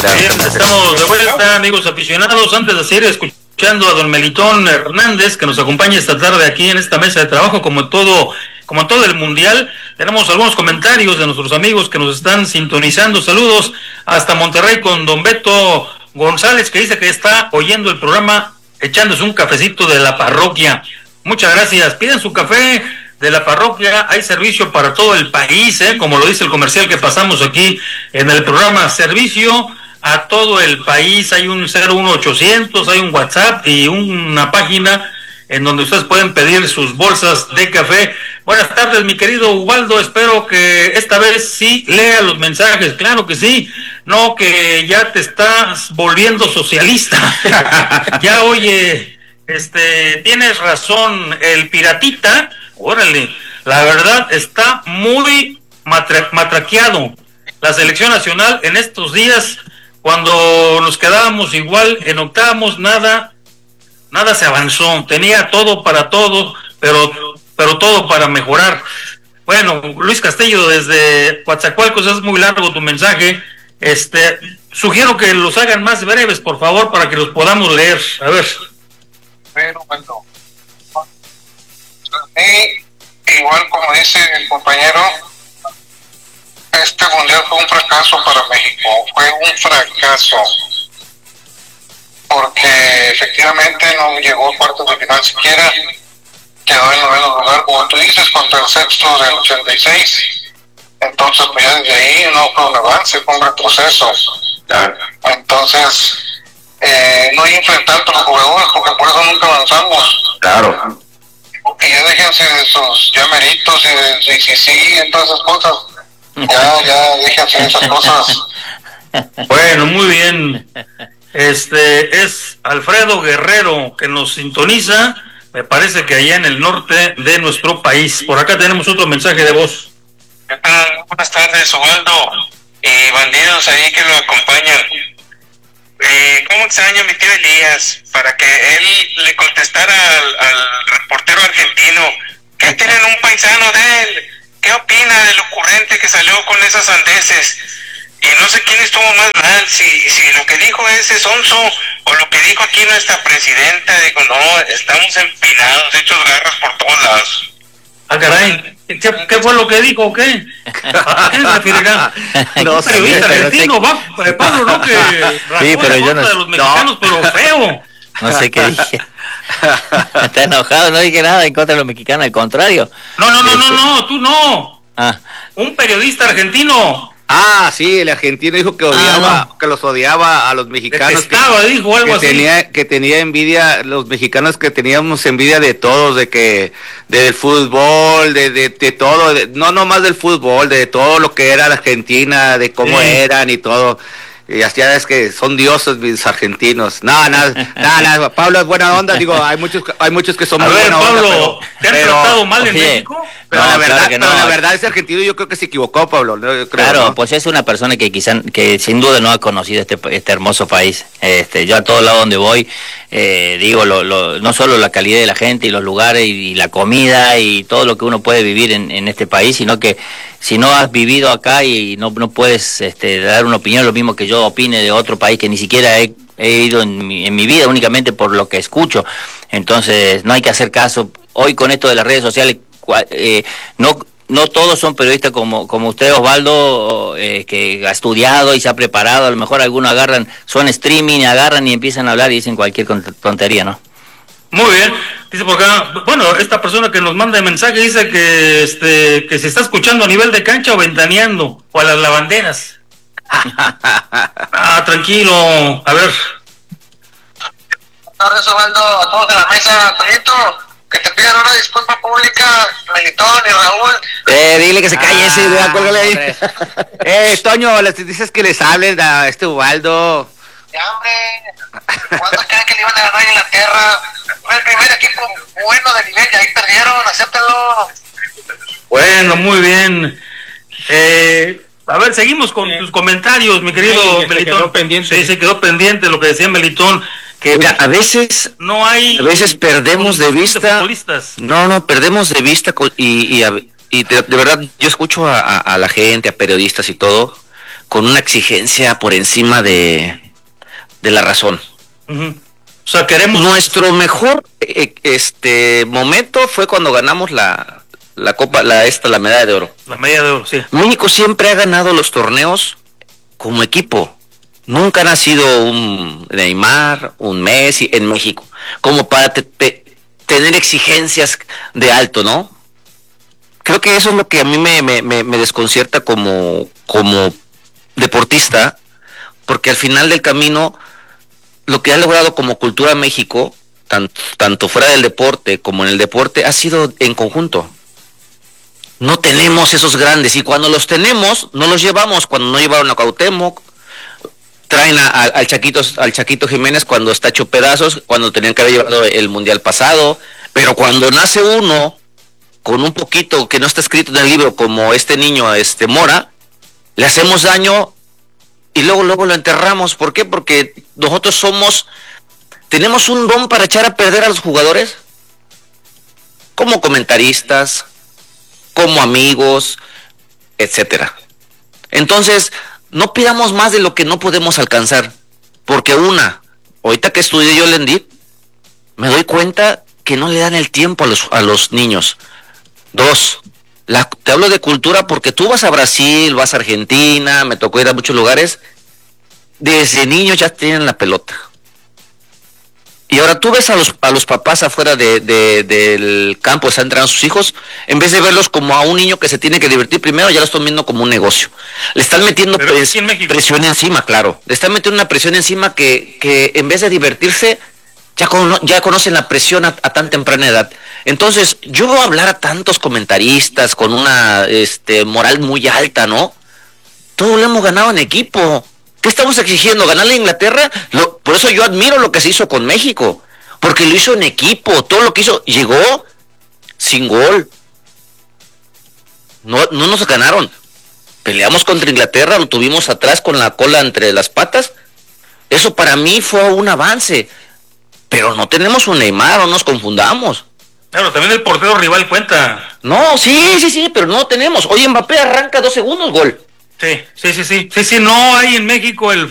Bien, estamos de vuelta, amigos aficionados. Antes de seguir escuchando a don Melitón Hernández, que nos acompaña esta tarde aquí en esta mesa de trabajo, como en todo el mundial, tenemos algunos comentarios de nuestros amigos que nos están sintonizando. Saludos hasta Monterrey con don Beto González, que dice que está oyendo el programa echándose un cafecito de la parroquia. Muchas gracias. Piden su café de la parroquia. Hay servicio para todo el país, como lo dice el comercial que pasamos aquí en el programa. Servicio a todo el país. Hay un 01800, hay un WhatsApp y una página en donde ustedes pueden pedir sus bolsas de café. Buenas tardes, mi querido Ubaldo. Espero que esta vez sí lea los mensajes. Claro que sí. No que ya te estás volviendo socialista. Ya, oye, tienes razón, el piratita, órale, la verdad está muy matraqueado. La selección nacional en estos días, cuando nos quedábamos igual en octavos, nada se avanzó. Tenía todo para todo, pero todo para mejorar. Bueno, Luis Castillo desde Coatzacoalcos, es muy largo tu mensaje. Sugiero que los hagan más breves, por favor, para que los podamos leer. A ver. Bueno, igual como dice el compañero, este mundial fue un fracaso para México, fue un fracaso, porque efectivamente no llegó a cuartos de final siquiera, quedó en noveno lugar, como tú dices, contra el sexto del 86, entonces pues ya desde ahí no fue un avance, fue un retroceso. Entonces no hay enfrentar a los jugadores, porque por eso nunca avanzamos. Claro. Y ya déjense de sus llameritos y de sí, y todas esas cosas. Ya déjense de esas cosas. Bueno, muy bien. Es Alfredo Guerrero que nos sintoniza, me parece que allá en el norte de nuestro país. Por acá tenemos otro mensaje de voz. ¿Qué tal? Buenas tardes, Ubaldo y bandidos ahí que lo acompañan. ¿Cómo extraño a mi tío Elías para que él le contestara al reportero argentino? ¿Qué tienen un paisano de él? ¿Qué opina de lo ocurrente que salió con esas sandeces? Y no sé quién estuvo más mal, si lo que dijo ese sonso o lo que dijo aquí nuestra presidenta. Digo, no, estamos empinados, hechos garras por todos lados. Ah, caray, ¿qué fue lo que dijo o qué? ¿A qué se referirá? No sé, periodista argentino, Pablo, ¿no? Que sí, pero yo no, de los mexicanos, pero feo. No sé qué dije. Está enojado, no dije nada en contra de los mexicanos, al contrario. No, tú no. Ah. Un periodista argentino. Ah, sí, el argentino dijo que odiaba, que los odiaba a los mexicanos. Dijo algo así. Que tenía envidia, los mexicanos que teníamos envidia de todos, del fútbol, de todo, no más del fútbol, de todo lo que era la Argentina, de cómo eran y todo. Y así es que son dioses mis argentinos. Nada, Pablo es buena onda, digo, hay muchos que son muy buena onda. Pablo, ¿te han tratado mal en México? Pero la verdad ese argentino yo creo que se equivocó, Pablo. Claro, ¿no? Pues es una persona que que sin duda no ha conocido este hermoso país. Yo a todos lados donde voy, digo, no solo la calidad de la gente y los lugares y la comida y todo lo que uno puede vivir en este país, sino que si no has vivido acá y no puedes dar una opinión, lo mismo que yo opine de otro país que ni siquiera he ido en mi vida, únicamente por lo que escucho. Entonces no hay que hacer caso. Hoy con esto de las redes sociales, no todos son periodistas como usted, Osvaldo, que ha estudiado y se ha preparado. A lo mejor algunos son streaming, agarran y empiezan a hablar y dicen cualquier tontería, ¿no? Muy bien, dice por acá, bueno, esta persona que nos manda el mensaje dice que se está escuchando a nivel de cancha o ventaneando, o a las lavanderas. Tranquilo, a ver. Buenas tardes, Osvaldo, a todos en la mesa, Toñito, que te pidan una disculpa pública, Melitón y Raúl. Dile que se calle ese, cuélgale ahí. Toño, les dices que les hablen a Ubaldo. Ya, hombre, ¿cuándo creen que le iban a ganar a Inglaterra? Fue el primer equipo bueno de nivel y ahí perdieron, acéptenlo. Bueno, muy bien. A ver, seguimos con tus comentarios, mi querido Melitón. Se quedó pendiente. Sí, se quedó pendiente lo que decía Melitón. Que mira, a veces perdemos de vista. Perdemos de vista y de verdad yo escucho a la gente, a periodistas y todo, con una exigencia por encima de la razón. Uh-huh. O sea, queremos... Nuestro mejor momento fue cuando ganamos la Copa, la medalla de oro. La medalla de oro, sí. México siempre ha ganado los torneos como equipo. Nunca ha sido un Neymar, un Messi en México, como para tener exigencias de alto, ¿no? Creo que eso es lo que a mí me desconcierta como deportista, porque al final del camino, lo que ha logrado como cultura México, tanto fuera del deporte como en el deporte, ha sido en conjunto. No tenemos esos grandes, y cuando los tenemos, no los llevamos. Cuando no llevaron a Cuauhtémoc, traen al Chaquito Jiménez cuando está hecho pedazos, cuando tenían que haber llevado el mundial pasado. Pero cuando nace uno con un poquito que no está escrito en el libro, como este niño, Mora, le hacemos daño y luego lo enterramos. ¿Por qué? Porque nosotros tenemos un don para echar a perder a los jugadores, como comentaristas, como amigos, etcétera. Entonces, no pidamos más de lo que no podemos alcanzar, porque ahorita que estudié yo el ENDIT, me doy cuenta que no le dan el tiempo a los niños. 2, te hablo de cultura porque tú vas a Brasil, vas a Argentina, me tocó ir a muchos lugares, desde niños ya tienen la pelota. Y ahora tú ves a los papás afuera del campo, están entrenando a sus hijos, en vez de verlos como a un niño que se tiene que divertir primero, ya lo están viendo como un negocio. Le están metiendo presión encima, claro. Le están metiendo una presión encima que en vez de divertirse, ya conocen la presión a tan temprana edad. Entonces, yo voy a hablar a tantos comentaristas con una moral muy alta, ¿no? Todo lo hemos ganado en equipo. ¿Qué estamos exigiendo? ¿Ganarle a Inglaterra? Por eso yo admiro lo que se hizo con México, porque lo hizo en equipo. Todo lo que hizo, llegó sin gol. No nos ganaron. Peleamos contra Inglaterra, lo tuvimos atrás con la cola entre las patas. Eso para mí fue un avance. Pero no tenemos un Neymar, no nos confundamos. Claro, también el portero rival cuenta. No, sí, pero no tenemos. Oye, Mbappé arranca 2 segundos, gol. Sí, no hay en México el